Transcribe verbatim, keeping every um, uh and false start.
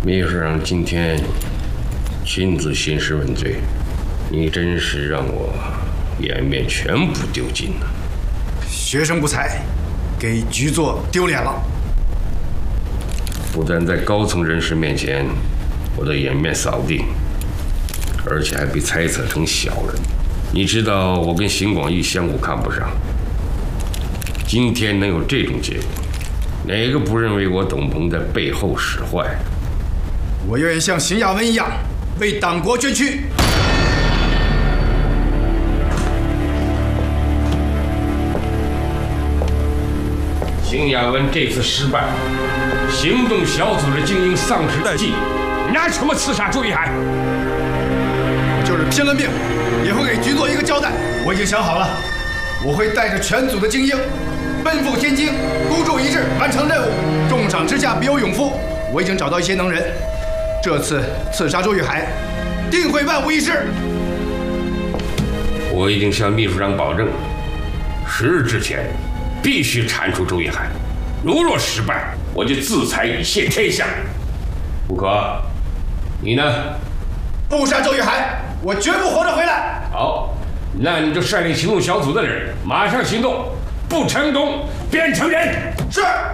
秘书长今天亲自兴师问罪，你真是让我颜面全部丢尽了。 学生不才，给局座丢脸了。 不但在高层人士面前我的颜面扫地，而且还被猜测成小人。你知道我跟邢广义相互看不上，今天能有这种结果，哪个不认为我董鹏在背后使坏？ 我愿意像邢亚文一样为党国捐躯。 邢亚文这次失败，行动小组的精英丧失殆尽，拿什么刺杀周玉海？ 就是拼了命也会给局座一个交代。我已经想好了，我会带着全组的精英奔赴天津，孤注一掷完成任务。重赏之下必有勇夫，我已经找到一些能人，这次刺杀周玉海定会万无一失。 我已经向秘书长保证，十日之前必须铲除周玉海，如若失败，我就自裁以谢天下。不可，你呢？ 不杀周玉海，我绝不活着回来。 好，那你就率领行动小组的人马上行动，不成功便成仁。 是。